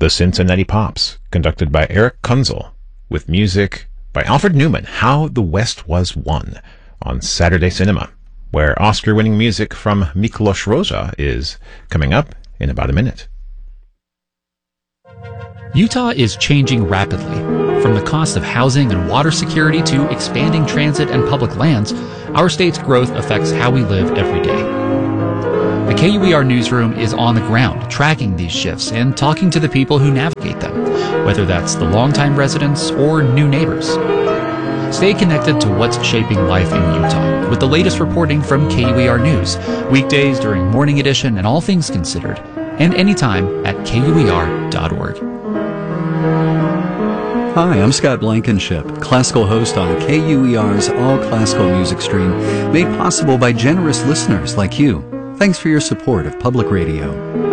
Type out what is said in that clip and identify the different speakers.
Speaker 1: The Cincinnati Pops, conducted by Eric Kunzel, with music by Alfred Newman, How the West Was Won, on Saturday Cinema, where Oscar-winning music from Miklos Rozsa is coming up in about a minute.
Speaker 2: Utah is changing rapidly. From the cost of housing and water security to expanding transit and public lands, our state's growth affects how we live every day. The KUER newsroom is on the ground, tracking these shifts and talking to the people who navigate them, whether that's the longtime residents or new neighbors. Stay connected to what's shaping life in Utah with the latest reporting from KUER News, weekdays during Morning Edition and All Things Considered, and anytime at KUER.org.
Speaker 3: Hi, I'm Scott Blankenship, classical host on KUER's All Classical Music Stream, made possible by generous listeners like you. Thanks for your support of public radio.